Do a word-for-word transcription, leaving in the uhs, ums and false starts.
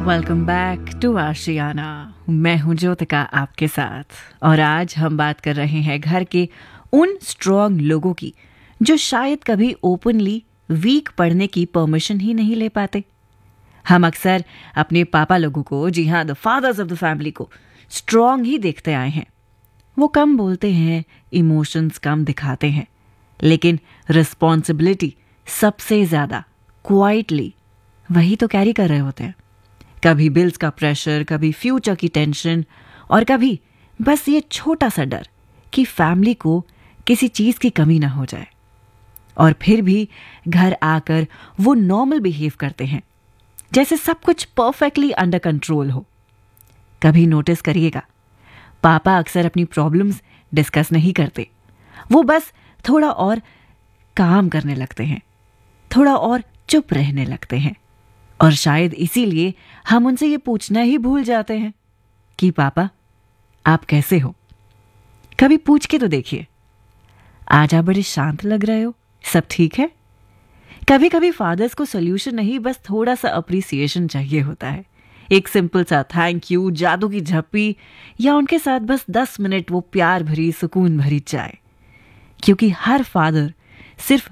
Welcome back to आशियाना। मैं हूं ज्योतिका आपके साथ, और आज हम बात कर रहे हैं घर के उन स्ट्रॉन्ग लोगों की जो शायद कभी ओपनली वीक पढ़ने की परमिशन ही नहीं ले पाते। हम अक्सर अपने पापा लोगों को, जी हाँ, the fathers of the family को स्ट्रॉन्ग ही देखते आए हैं। वो कम बोलते हैं, इमोशंस कम दिखाते हैं, लेकिन रिस्पॉन्सिबिलिटी सबसे ज्यादा क्वाइटली वही तो कैरी कर रहे होते हैं। कभी बिल्स का प्रेशर, कभी फ्यूचर की टेंशन, और कभी बस ये छोटा सा डर कि फैमिली को किसी चीज की कमी ना हो जाए। और फिर भी घर आकर वो नॉर्मल बिहेव करते हैं, जैसे सब कुछ परफेक्टली अंडर कंट्रोल हो। कभी नोटिस करिएगा, पापा अक्सर अपनी प्रॉब्लम्स डिस्कस नहीं करते। वो बस थोड़ा और काम करने लगते हैं, थोड़ा और चुप रहने लगते हैं। और शायद इसीलिए हम उनसे ये पूछना ही भूल जाते हैं कि पापा आप कैसे हो। कभी पूछ के तो देखिए, आज आप बड़े शांत लग रहे हो, सब ठीक है? कभी कभी फादर्स को सोल्यूशन नहीं, बस थोड़ा सा अप्रिसिएशन चाहिए होता है। एक सिंपल सा थैंक यू, जादू की झप्पी, या उनके साथ बस दस मिनट वो प्यार भरी, सुकून भरी चाय। क्योंकि हर फादर सिर्फ